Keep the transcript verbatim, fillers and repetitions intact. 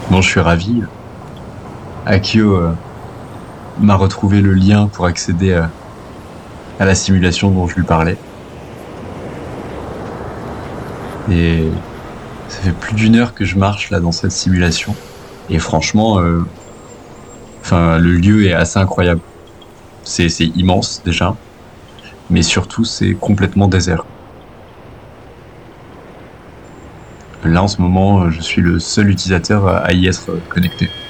Bon, je suis ravi. Akio euh, m'a retrouvé le lien pour accéder à, à la simulation dont je lui parlais. Et ça fait plus d'une heure que je marche là dans cette simulation. Et franchement, euh, enfin, le lieu est assez incroyable. C'est, c'est immense déjà, mais surtout c'est complètement désert. Là en ce moment, je suis le seul utilisateur à y être connecté.